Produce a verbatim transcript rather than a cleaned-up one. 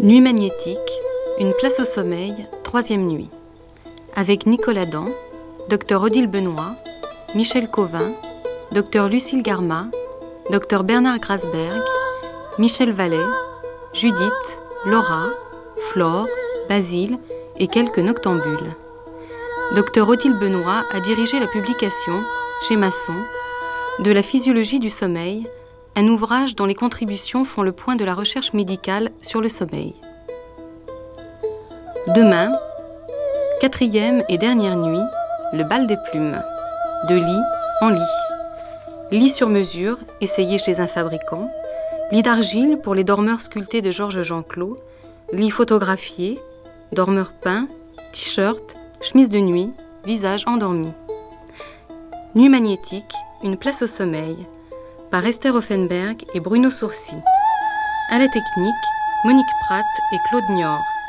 Nuit magnétique, une place au sommeil, troisième nuit. Avec Nicolas Dan, Docteur Odile Benoît, Michel Covin, Docteur Lucille Garma, Docteur Bernard Grasberg, Michel Vallet, Judith, Laura, Flore, Basile et quelques noctambules. Docteur Odile Benoît a dirigé la publication, chez Masson, de la physiologie du sommeil, un ouvrage dont les contributions font le point de la recherche médicale sur le sommeil. Demain, quatrième et dernière nuit, le bal des plumes. De lit en lit. Lit sur mesure, essayé chez un fabricant. Lit d'argile pour les dormeurs sculptés de Georges Jeanclos. Lit photographié, dormeur peint, t-shirt, chemise de nuit, visage endormi. Nuit magnétique, une place au sommeil, par Esther Offenberg et Bruno Sourcy. À la technique, Monique Pratt et Claude Niort.